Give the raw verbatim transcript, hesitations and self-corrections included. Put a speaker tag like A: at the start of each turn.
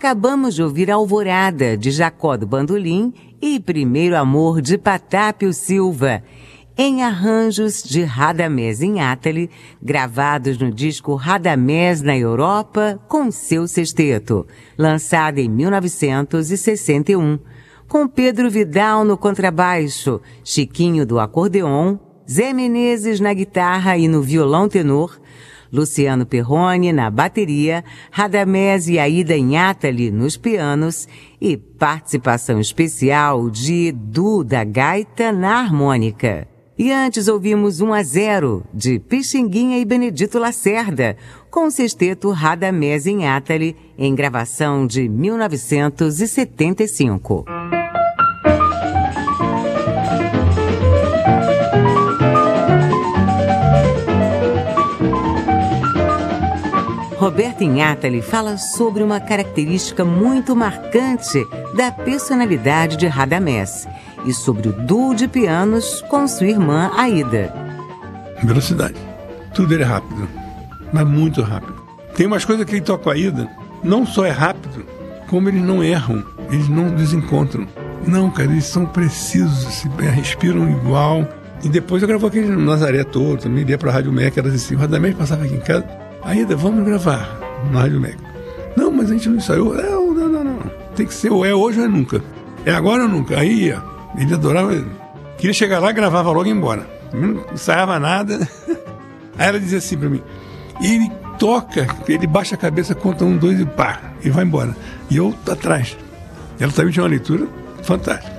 A: Acabamos de ouvir Alvorada, de Jacó do Bandolim, e Primeiro Amor, de Patápio Silva, em arranjos de Radamés Inátali, gravados no disco Radamés na Europa, com seu sexteto, lançado em mil novecentos e sessenta e um, com Pedro Vidal no contrabaixo, Chiquinho do acordeon, Zé Menezes na guitarra e no violão tenor, Luciano Perrone na bateria, Radamés e Aida Inátali nos pianos e participação especial de Edu da gaita na harmônica. E antes ouvimos um a zero de Pixinguinha e Benedito Lacerda, com o sexteto Radamés Inátali, em gravação de mil novecentos e setenta e cinco. Roberto Inátali fala sobre uma característica muito marcante da personalidade de Radamés e sobre o duo de pianos com sua irmã Aida.
B: Velocidade. Tudo ele é rápido, mas muito rápido. Tem umas coisas que ele toca com a Aida, não só é rápido, como eles não erram, eles não desencontram. Não, cara, eles são precisos, se respiram igual. E depois eu gravou aquele Nazaré todo, também ia pra Rádio Mec, era assim, o Radamés passava aqui em casa, Aida, vamos gravar na Rádio Mec. Não, mas a gente não ensaiou. Não, não, não, não. Tem que ser ou é hoje ou é nunca. É agora ou nunca. Aí ia. Ele adorava. Queria chegar lá, gravava logo e ia embora. Não ensaiava nada. Aí ela dizia assim pra mim. E ele toca, ele baixa a cabeça, conta um, dois e pá. E vai embora. E eu atrás. Ela também tinha uma leitura fantástica.